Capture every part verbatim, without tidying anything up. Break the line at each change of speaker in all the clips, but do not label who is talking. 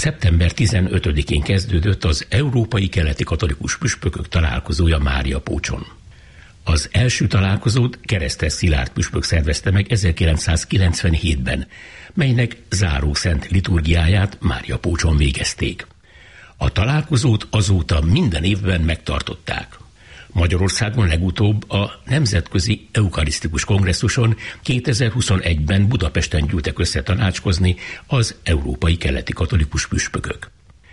szeptember tizenötödikén kezdődött az Európai Keleti Katolikus Püspökök találkozója Máriapócson. Az első találkozót Keresztes Szilárd püspök szervezte meg ezerkilencszázkilencvenhétben, melynek záró szent liturgiáját Máriapócson végezték. A találkozót azóta minden évben megtartották. Magyarországon legutóbb a Nemzetközi Eukarisztikus Kongresszuson kétezer-huszonegyben Budapesten gyűltek össze tanácskozni az Európai Keleti Katolikus Püspökök.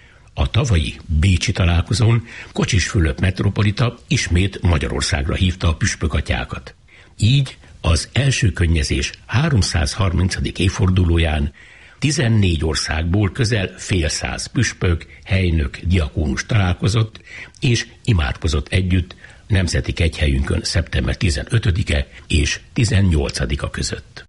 A tavalyi bécsi találkozón Kocsis Fülöp metropolita ismét Magyarországra hívta a püspökatyákat. Így az első könnyezés háromszázharmincadik évfordulóján tizennégy országból közel fél száz püspök, helynök, diakónus találkozott és imádkozott együtt nemzeti kegyhelyünkön szeptember tizenötödike és tizennyolcadika között.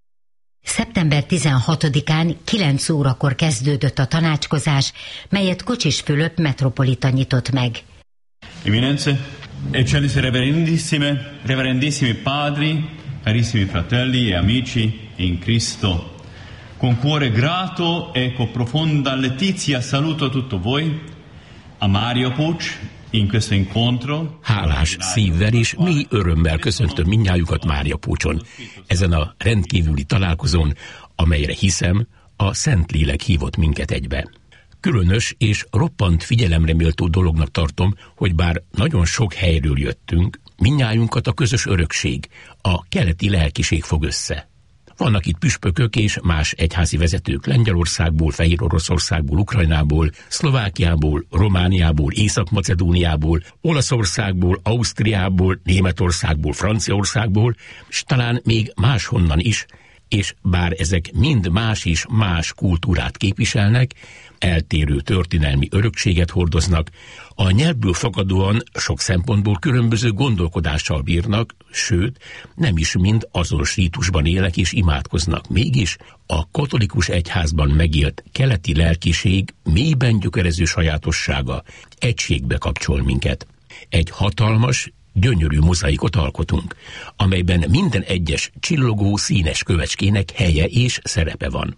szeptember tizenhatodikán kilenc órakor kezdődött a tanácskozás, melyet Kocsis Fülöp metropolita nyitott meg.
Eminence, eccellenze reverendissime, reverendissimi padri, carissimi fratelli e amici in Cristo. Con cuore grato e con profonda letizia saluto tutto voi a Máriapócs in questo incontro.
Hálás szívvel és mély örömmel köszöntöm mindnyájukat Máriapócson, ezen a rendkívüli találkozón, amelyre hiszem, a Szentlélek hívott minket egybe. Különös és roppant figyelemre méltó dolognak tartom, hogy bár nagyon sok helyről jöttünk, mindnyájunkat a közös örökség, a keleti lelkiség fog össze. Vannak itt püspökök és más egyházi vezetők Lengyelországból, Fehéroroszországból, Ukrajnából, Szlovákiából, Romániából, Észak-Macedóniából, Olaszországból, Ausztriából, Németországból, Franciaországból, s talán még máshonnan is, és bár ezek mind más és más kultúrát képviselnek, eltérő történelmi örökséget hordoznak, a nyelvből fakadóan sok szempontból különböző gondolkodással bírnak, sőt, nem is mind azonos rítusban élnek és imádkoznak. Mégis a katolikus egyházban megélt keleti lelkiség mélyben gyökerező sajátossága egységbe kapcsol minket. Egy hatalmas, gyönyörű mozaikot alkotunk, amelyben minden egyes csillogó színes kövecskének helye és szerepe van.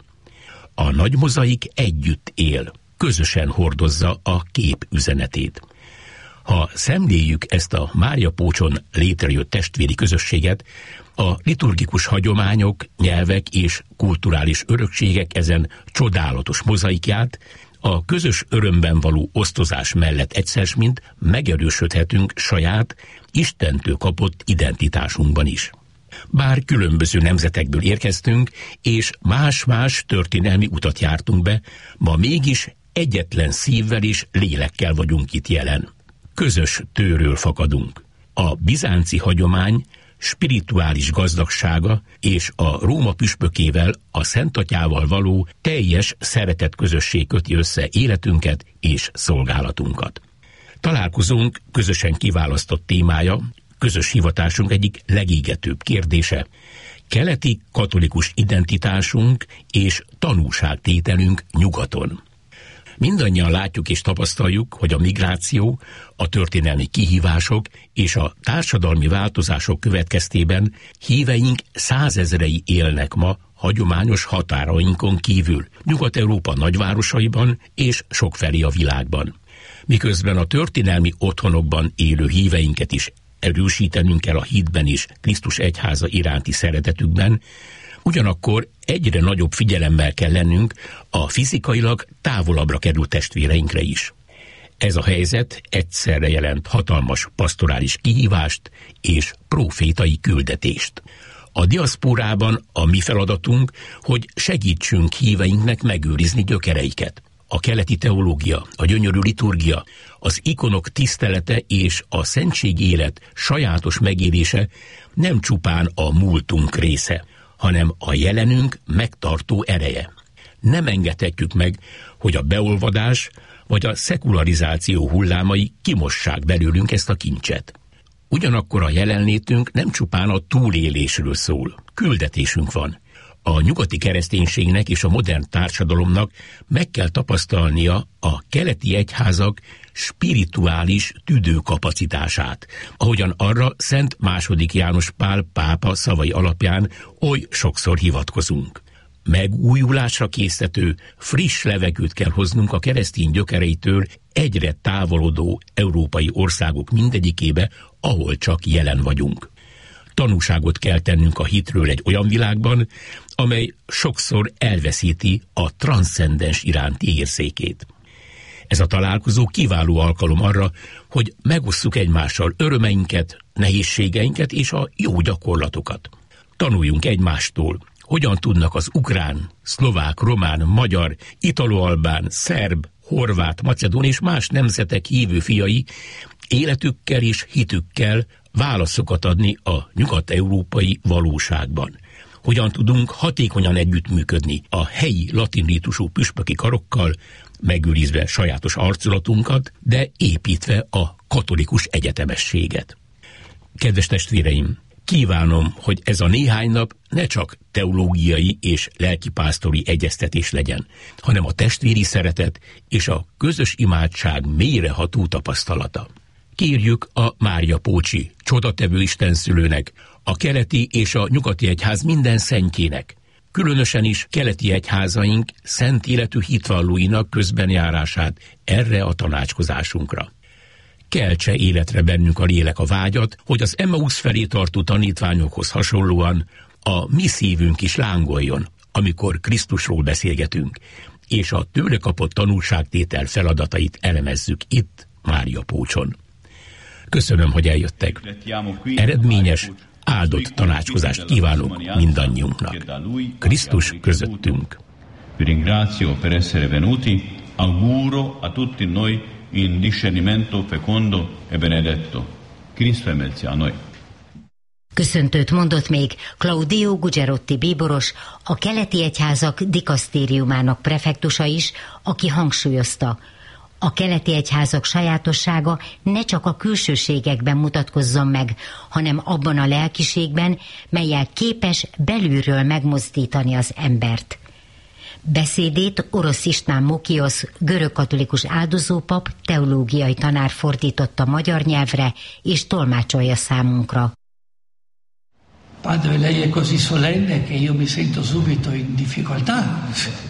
A nagy mozaik együtt él, közösen hordozza a kép üzenetét. Ha szemléljük ezt a Máriapócson létrejött testvéri közösséget, a liturgikus hagyományok, nyelvek és kulturális örökségek ezen csodálatos mozaikját, a közös örömben való osztozás mellett egyszer mint megerősödhetünk saját, Istentől kapott identitásunkban is. Bár különböző nemzetekből érkeztünk, és más-más történelmi utat jártunk be, ma mégis egyetlen szívvel és lélekkel vagyunk itt jelen. Közös tőről fakadunk. A bizánci hagyomány spirituális gazdagsága és a Róma püspökével, a Szentatyával való teljes szeretet közösség köti össze életünket és szolgálatunkat. Találkozónk közösen kiválasztott témája, közös hivatásunk egyik legégetőbb kérdése, keleti katolikus identitásunk és tanúságtételünk nyugaton. Mindannyian látjuk és tapasztaljuk, hogy a migráció, a történelmi kihívások és a társadalmi változások következtében híveink százezrei élnek ma hagyományos határainkon kívül, Nyugat-Európa nagyvárosaiban és sokfelé a világban. Miközben a történelmi otthonokban élő híveinket is erősítenünk kell a hitben és Krisztus egyháza iránti szeretetükben, ugyanakkor egyre nagyobb figyelemmel kell lennünk a fizikailag távolabbra került testvéreinkre is. Ez a helyzet egyszerre jelent hatalmas pastorális kihívást és profétai küldetést. A diaszpórában a mi feladatunk, hogy segítsünk híveinknek megőrizni gyökereiket. A keleti teológia, a gyönyörű liturgia, az ikonok tisztelete és a szentségi élet sajátos megélése nem csupán a múltunk része, hanem a jelenünk megtartó ereje. Nem engedhetjük meg, hogy a beolvadás vagy a szekularizáció hullámai kimossák belőlünk ezt a kincset. Ugyanakkor a jelenlétünk nem csupán a túlélésről szól, küldetésünk van. A nyugati kereszténységnek és a modern társadalomnak meg kell tapasztalnia a keleti egyházak spirituális tüdőkapacitását, ahogyan arra Szent második János Pál pápa szavai alapján oly sokszor hivatkozunk. Megújulásra késztető, friss levegőt kell hoznunk a keresztény gyökereitől egyre távolodó európai országok mindegyikébe, ahol csak jelen vagyunk. Tanúságot kell tennünk a hitről egy olyan világban, amely sokszor elveszíti a transzcendens iránti érzékét. Ez a találkozó kiváló alkalom arra, hogy megosszuk egymással örömeinket, nehézségeinket és a jó gyakorlatokat. Tanuljunk egymástól, hogyan tudnak az ukrán, szlovák, román, magyar, italo-albán, szerb, horvát, macedón és más nemzetek hívő fiai életükkel és hitükkel válaszokat adni a nyugat-európai valóságban. Hogyan tudunk hatékonyan együttműködni a helyi latin rítusú püspöki karokkal, megőrizve sajátos arculatunkat, de építve a katolikus egyetemességet. Kedves testvéreim, kívánom, hogy ez a néhány nap ne csak teológiai és lelkipásztori egyeztetés legyen, hanem a testvéri szeretet és a közös imádság mélyreható tapasztalata. Kérjük a Mária Pócsi csodatevő istenszülőnek, a keleti és a nyugati egyház minden szentjének, különösen is keleti egyházaink szent életű hitvallóinak közbenjárását erre a tanácskozásunkra. Keltse életre bennünk a lélek a vágyat, hogy az Emmausz felé tartó tanítványokhoz hasonlóan a mi szívünk is lángoljon, amikor Krisztusról beszélgetünk, és a tőle kapott tanulságtétel feladatait elemezzük itt, Mária Pócson. Köszönöm, hogy eljöttek. Eredményes, áldott tanácskozást kívánok mindannyiunknak. Krisztus közöttünk.
Vi ringrazio per essere venuti. Auguro a tutti noi in discernimento fecondo e benedetto. Cristo è mezzo a noi.
Köszöntőt mondott még Claudio Gugerotti bíboros, a keleti egyházak dikasztériumának prefektusa is, aki hangsúlyozta, a keleti egyházak sajátossága ne csak a külsőségekben mutatkozzon meg, hanem abban a lelkiségben, mellyel képes belülről megmozdítani az embert. Beszédét Orosz István Mokiosz, görögkatolikus áldozópap, teológiai tanár fordította magyar nyelvre, és tolmácsolja számunkra.
Padre, lei è così solenne che io mi sento subito in difficoltà.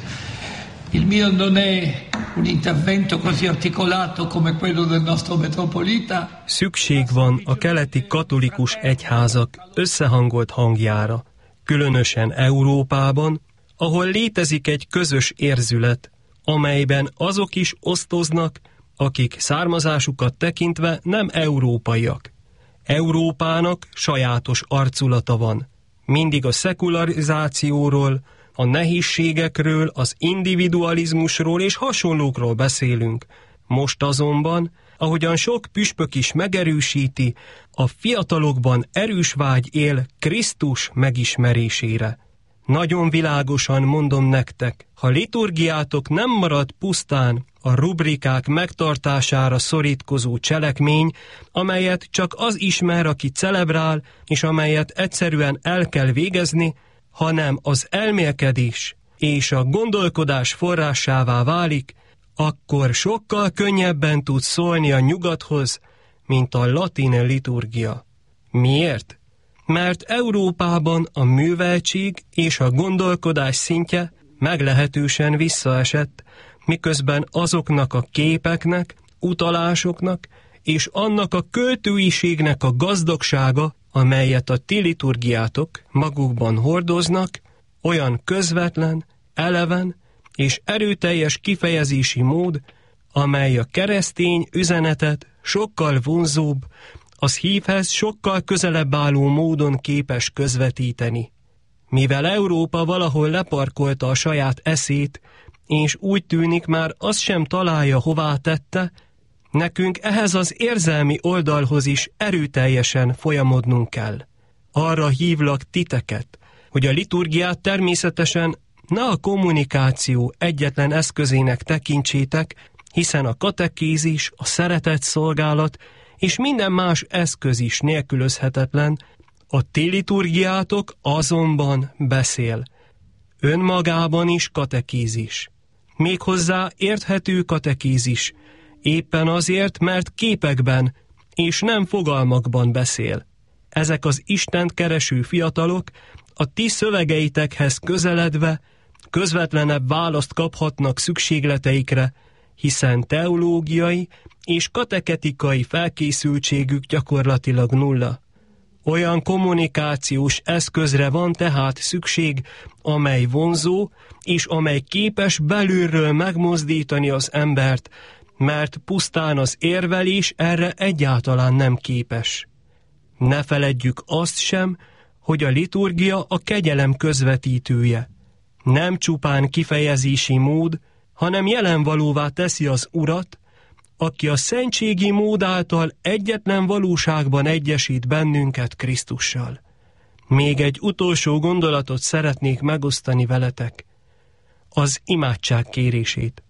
Il mio non è un intervento così articolato come quello del nostro metropolita.
Szükség van a keleti katolikus egyházak összehangolt hangjára, különösen Európában, ahol létezik egy közös érzület, amelyben azok is osztoznak, akik származásukat tekintve nem európaiak. Európának sajátos arculata van. Mindig a szekularizációról, a nehézségekről, az individualizmusról és hasonlókról beszélünk. Most azonban, ahogyan sok püspök is megerősíti, a fiatalokban erős vágy él Krisztus megismerésére. Nagyon világosan mondom nektek, ha liturgiátok nem marad pusztán a rubrikák megtartására szorítkozó cselekmény, amelyet csak az ismer, aki celebrál, és amelyet egyszerűen el kell végezni, hanem az elmélkedés és a gondolkodás forrásává válik, akkor sokkal könnyebben tud szólni a nyugathoz, mint a latin liturgia. Miért? Mert Európában a műveltség és a gondolkodás szintje meglehetősen visszaesett, miközben azoknak a képeknek, utalásoknak és annak a költőiségnek a gazdagsága, amelyet a ti liturgiátok magukban hordoznak, olyan közvetlen, eleven és erőteljes kifejezési mód, amely a keresztény üzenetet sokkal vonzóbb, az hívhez sokkal közelebb álló módon képes közvetíteni. Mivel Európa valahol leparkolta a saját eszét, és úgy tűnik már azt sem találja, hová tette, nekünk ehhez az érzelmi oldalhoz is erőteljesen folyamodnunk kell. Arra hívlak titeket, hogy a liturgiát természetesen ne a kommunikáció egyetlen eszközének tekintsétek, hiszen a katekézis, a szeretet szolgálat és minden más eszköz is nélkülözhetetlen, a ti liturgiátok azonban beszél. Önmagában is katekézis. Méghozzá érthető katekézis, éppen azért, mert képekben és nem fogalmakban beszél. Ezek az Istent kereső fiatalok a ti szövegeitekhez közeledve közvetlenebb választ kaphatnak szükségleteikre, hiszen teológiai és kateketikai felkészültségük gyakorlatilag nulla. Olyan kommunikációs eszközre van tehát szükség, amely vonzó, és amely képes belülről megmozdítani az embert, mert pusztán az érvelés erre egyáltalán nem képes. Ne feledjük azt sem, hogy a liturgia a kegyelem közvetítője. Nem csupán kifejezési mód, hanem jelenvalóvá teszi az Urat, aki a szentségi mód által egyetlen valóságban egyesít bennünket Krisztussal. Még egy utolsó gondolatot szeretnék megosztani veletek, az imádság kérését.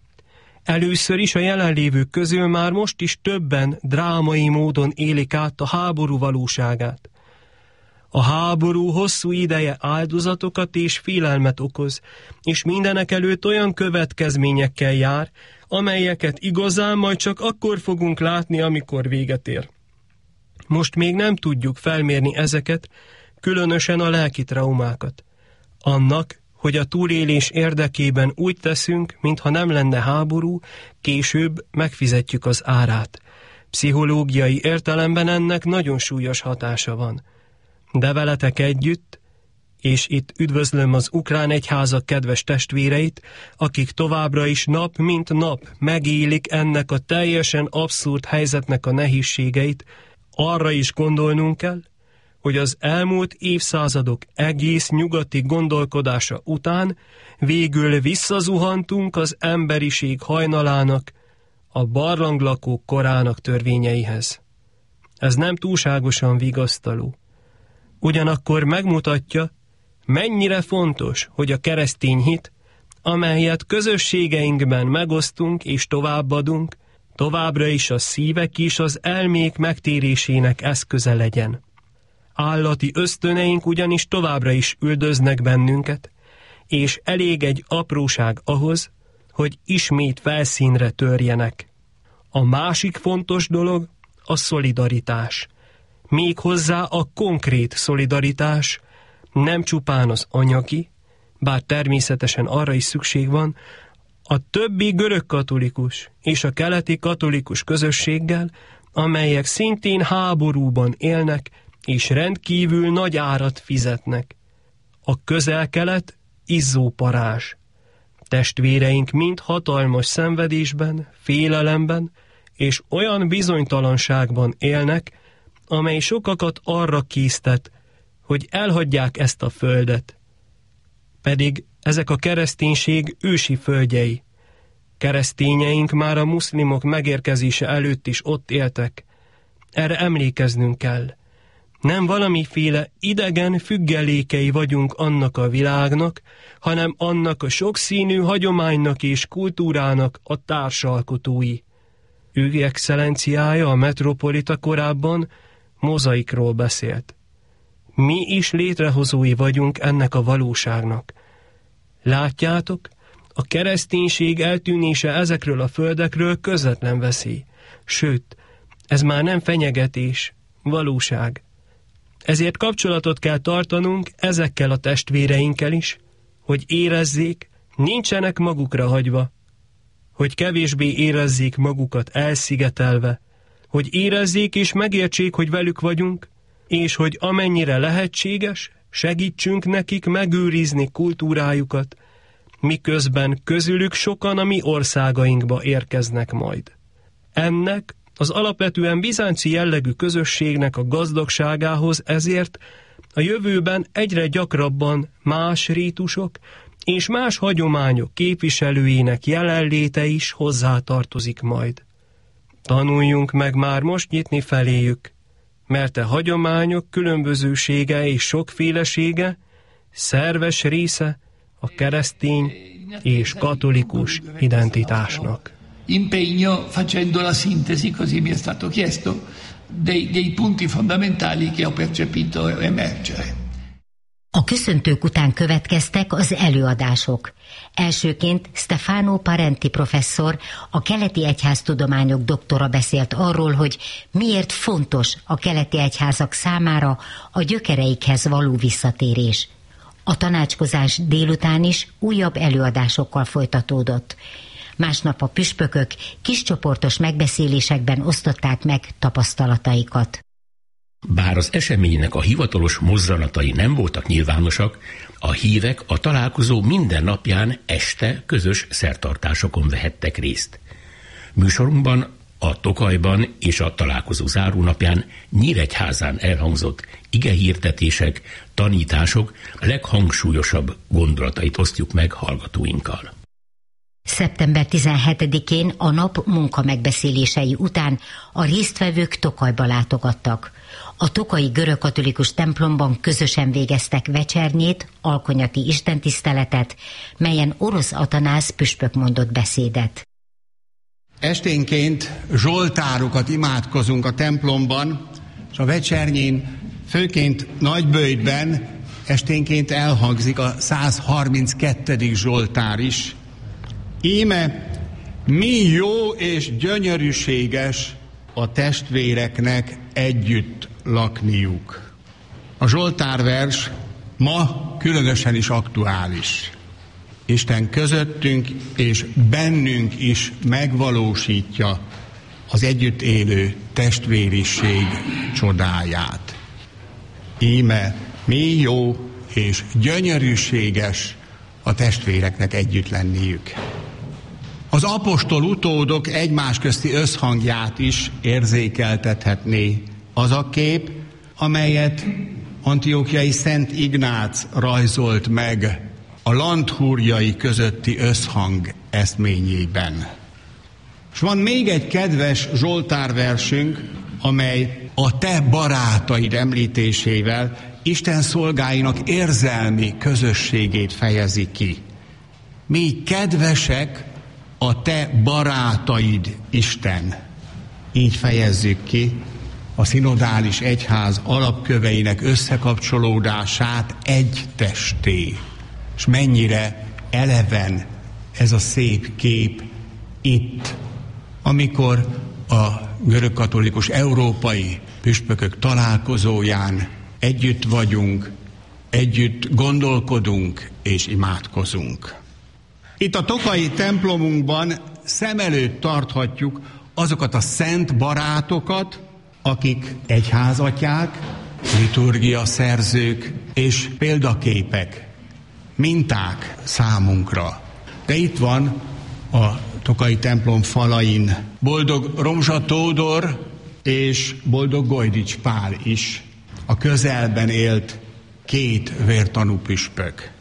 Először is a jelenlévők közül már most is többen drámai módon élik át a háború valóságát. A háború hosszú ideje áldozatokat és félelmet okoz, és mindenek előtt olyan következményekkel jár, amelyeket igazán majd csak akkor fogunk látni, amikor véget ér. Most még nem tudjuk felmérni ezeket, különösen a lelki traumákat. Annak, hogy a túlélés érdekében úgy teszünk, mintha nem lenne háború, később megfizetjük az árát. Pszichológiai értelemben ennek nagyon súlyos hatása van. De veletek együtt, és itt üdvözlöm az ukrán egyházak kedves testvéreit, akik továbbra is nap mint nap megélik ennek a teljesen abszurd helyzetnek a nehézségeit, arra is gondolnunk kell, hogy az elmúlt évszázadok egész nyugati gondolkodása után végül visszazuhantunk az emberiség hajnalának, a barlanglakók korának törvényeihez. Ez nem túlságosan vigasztaló. Ugyanakkor megmutatja, mennyire fontos, hogy a keresztény hit, amelyet közösségeinkben megosztunk és továbbadunk, továbbra is a szívek és az elmék megtérésének eszköze legyen. Állati ösztöneink ugyanis továbbra is üldöznek bennünket, és elég egy apróság ahhoz, hogy ismét felszínre törjenek. A másik fontos dolog a szolidaritás. Méghozzá a konkrét szolidaritás, nem csupán az anyagi, bár természetesen arra is szükség van, a többi görögkatolikus és a keleti katolikus közösséggel, amelyek szintén háborúban élnek, és rendkívül nagy árat fizetnek. A Közel-Kelet izzó parázs. Testvéreink mind hatalmas szenvedésben, félelemben és olyan bizonytalanságban élnek, amely sokakat arra késztet, hogy elhagyják ezt a földet. Pedig ezek a kereszténység ősi földjei. Keresztényeink már a muszlimok megérkezése előtt is ott éltek. Erre emlékeznünk kell. Nem valamiféle idegen függelékei vagyunk annak a világnak, hanem annak a sokszínű hagyománynak és kultúrának a társalkotói. Ő excellenciája, a metropolita korábban mozaikról beszélt. Mi is létrehozói vagyunk ennek a valóságnak. Látjátok, a kereszténység eltűnése ezekről a földekről közvetlen veszély. Sőt, ez már nem fenyegetés, valóság. Ezért kapcsolatot kell tartanunk ezekkel a testvéreinkkel is, hogy érezzék, nincsenek magukra hagyva, hogy kevésbé érezzék magukat elszigetelve, hogy érezzék és megértsék, hogy velük vagyunk, és hogy amennyire lehetséges, segítsünk nekik megőrizni kultúrájukat, miközben közülük sokan a mi országainkba érkeznek majd. Ennek az alapvetően bizánci jellegű közösségnek a gazdagságához ezért a jövőben egyre gyakrabban más rítusok és más hagyományok képviselőinek jelenléte is hozzátartozik majd. Tanuljunk meg már most nyitni feléjük, mert a hagyományok különbözősége és sokfélesége szerves része a keresztény és katolikus identitásnak.
Impegno facendo la sintesi, così mi è stato chiesto, dei, dei punti fondamentali che ho percepito emergere.
A köszöntők után következtek az előadások. Elsőként Stefano Parenti professzor, a keleti egyháztudományok doktora beszélt arról, hogy miért fontos a keleti egyházak számára a gyökereikhez való visszatérés. A tanácskozás délután is újabb előadásokkal folytatódott. Másnap a püspökök kiscsoportos megbeszélésekben osztották meg tapasztalataikat.
Bár az eseménynek a hivatalos mozzanatai nem voltak nyilvánosak, a hívek a találkozó minden napján este közös szertartásokon vehettek részt. Műsorunkban a Tokajban és a találkozó zárónapján Nyíregyházán elhangzott igehirdetések, tanítások leghangsúlyosabb gondolatait osztjuk meg hallgatóinkkal.
szeptember tizenhetedikén a nap munkamegbeszélései után a résztvevők Tokajba látogattak. A tokaji görögkatolikus templomban közösen végeztek vecsernyét, alkonyati istentiszteletet, melyen Orosz Atanáz püspök mondott beszédet.
Esténként zsoltárokat imádkozunk a templomban, és a vecsernyén, főként Nagyböjtben esténként elhangzik a száz harminckettedik zsoltár is. Íme, mi jó és gyönyörűséges a testvéreknek együtt lakniuk. A zsoltárvers ma különösen is aktuális. Isten közöttünk és bennünk is megvalósítja az együtt élő testvériség csodáját. Íme, mi jó és gyönyörűséges a testvéreknek együtt lenniük. Az apostol utódok egymás közti összhangját is érzékeltethetné az a kép, amelyet antiochiai Szent Ignác rajzolt meg a landhúrjai közötti összhang eszményében. És van még egy kedves zsoltárversünk, amely a te barátaid említésével Isten szolgáinak érzelmi közösségét fejezi ki. Mi kedvesek a te barátaid, Isten. Így fejezzük ki a szinodális egyház alapköveinek összekapcsolódását egy testé. És mennyire eleven ez a szép kép itt, amikor a görögkatolikus európai püspökök találkozóján együtt vagyunk, együtt gondolkodunk és imádkozunk. Itt a tokai templomunkban szem előtt tarthatjuk azokat a szent barátokat, akik egyházatyák, liturgia szerzők és példaképek, minták számunkra. De itt van a tokai templom falain boldog Romzsa Tódor és boldog Gojdics Pál is, a közelben élt két vértanú püspök.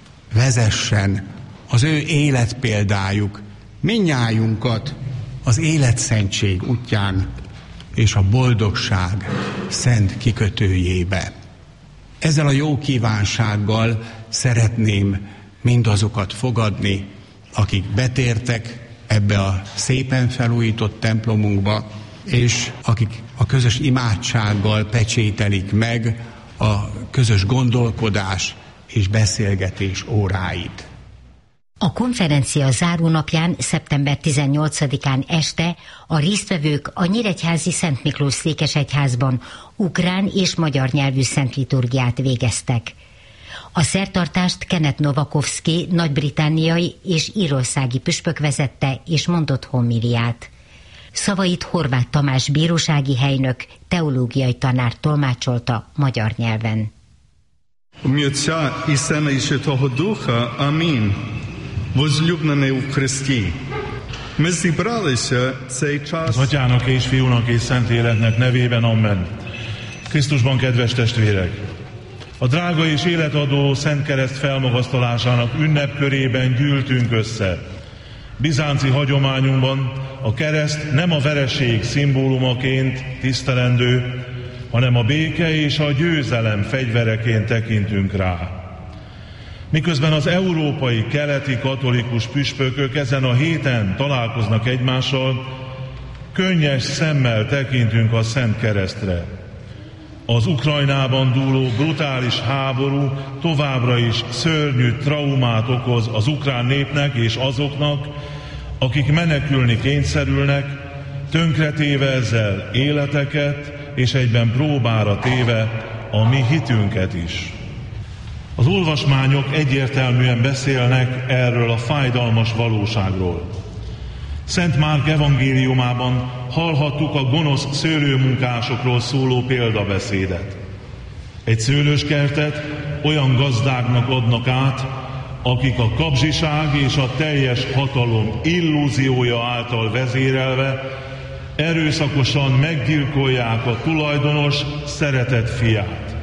Vezessen az ő életpéldájuk mindnyájunkat az életszentség útján és a boldogság szent kikötőjébe. Ezzel a jó kívánsággal szeretném mindazokat fogadni, akik betértek ebbe a szépen felújított templomunkba, és akik a közös imádsággal pecsételik meg a közös gondolkodás és beszélgetés óráit.
A konferencia zárónapján, szeptember tizennyolcadikán este a résztvevők a nyíregyházi Szent Miklós székesegyházban ukrán és magyar nyelvű szent liturgiát végeztek. A szertartást Kenneth Novakovsky nagy-britanniai és írországi püspök vezette és mondott homiliát. Szavait Horváth Tamás bírósági helynök, teológiai tanár tolmácsolta magyar nyelven.
Ім'я Отця і Сина і Святого Духа. Амінь. Возлюблений у Христі. Ми зібралися цей час.
Az Atyának és Fiúnak és Szentléleknek nevében, amen. Krisztusban kedves testvérek! A drága és életadó Szent Kereszt felmagasztalásának ünnepkörében gyűltünk össze. Bizánci hagyományunkban a kereszt nem a vereség szimbólumaként tisztelendő, hanem a béke és a győzelem fegyvereként tekintünk rá. Miközben az európai keleti katolikus püspökök ezen a héten találkoznak egymással, könnyes szemmel tekintünk a Szent Keresztre. Az Ukrajnában dúló brutális háború továbbra is szörnyű traumát okoz az ukrán népnek és azoknak, akik menekülni kényszerülnek, tönkretéve ezzel életeket, és egyben próbára téve a mi hitünket is. Az olvasmányok egyértelműen beszélnek erről a fájdalmas valóságról. Szent Márk evangéliumában hallhattuk a gonosz szőlőmunkásokról szóló példabeszédet. Egy szőlőskertet olyan gazdáknak adnak át, akik a kapzsiság és a teljes hatalom illúziója által vezérelve erőszakosan meggyilkolják a tulajdonos szeretett fiát.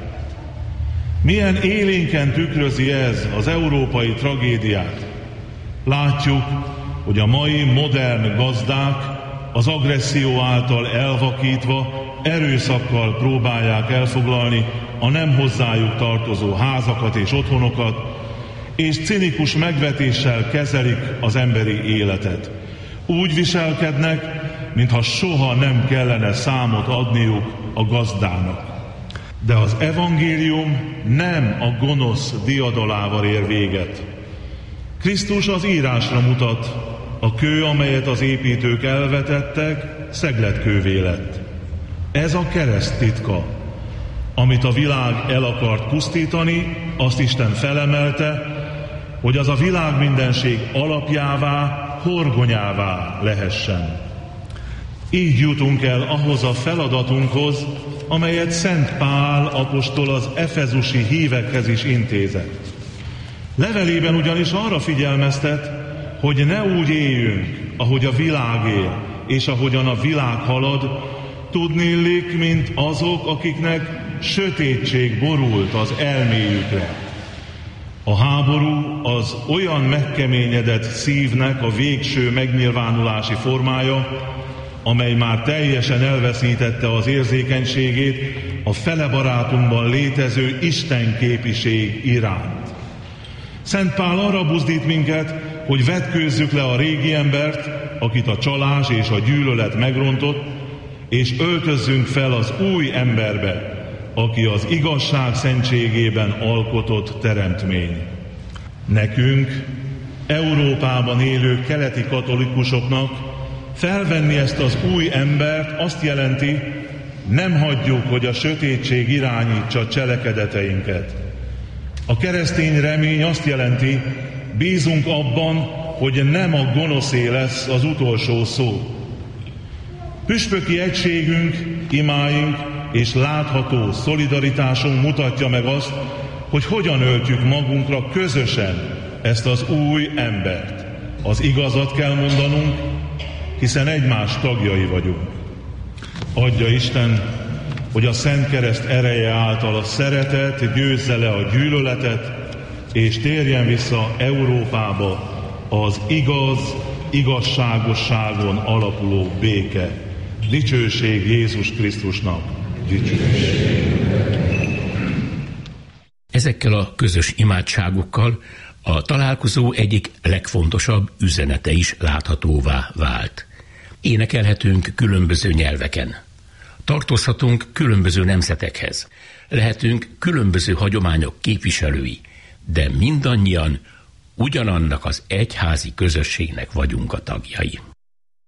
Milyen élénken tükrözi ez az európai tragédiát? Látjuk, hogy a mai modern gazdák az agresszió által elvakítva erőszakkal próbálják elfoglalni a nem hozzájuk tartozó házakat és otthonokat, és cinikus megvetéssel kezelik az emberi életet. Úgy viselkednek, mintha soha nem kellene számot adniuk a gazdának. De az evangélium nem a gonosz diadalával ér véget. Krisztus az írásra mutat, a kő, amelyet az építők elvetettek, szegletkővé lett. Ez a kereszt titka. Amit a világ el akart pusztítani, azt Isten felemelte, hogy az a világ mindenség alapjává, horgonyává lehessen. Így jutunk el ahhoz a feladatunkhoz, amelyet Szent Pál apostol az efezusi hívekhez is intézett. Levelében ugyanis arra figyelmeztet, hogy ne úgy éljünk, ahogy a világ él, és ahogyan a világ halad, tudnillik, mint azok, akiknek sötétség borult az elméjükre. A háború az olyan megkeményedett szívnek a végső megnyilvánulási formája, amely már teljesen elveszítette az érzékenységét a fele barátunkban létező istenképiség iránt. Szent Pál arra buzdít minket, hogy vetkőzzük le a régi embert, akit a csalás és a gyűlölet megrontott, és öltözzünk fel az új emberbe, aki az igazság szentségében alkotott teremtmény. Nekünk, Európában élő keleti katolikusoknak felvenni ezt az új embert azt jelenti, nem hagyjuk, hogy a sötétség irányítsa cselekedeteinket. A keresztény remény azt jelenti, bízunk abban, hogy nem a gonoszé lesz az utolsó szó. Püspöki egységünk, imáink és látható szolidaritásunk mutatja meg azt, hogy hogyan öltjük magunkra közösen ezt az új embert. Az igazat kell mondanunk, hiszen egymás tagjai vagyunk. Adja Isten, hogy a Szent Kereszt ereje által a szeretet győzze le a gyűlöletet, és térjen vissza Európába az igaz, igazságosságon alapuló béke. Dicsőség Jézus Krisztusnak! Dicsőség!
Ezekkel a közös imádságokkal a találkozó egyik legfontosabb üzenete is láthatóvá vált. Énekelhetünk különböző nyelveken. Tartozhatunk különböző nemzetekhez. Lehetünk különböző hagyományok képviselői, de mindannyian ugyanannak az egyházi közösségnek vagyunk a tagjai.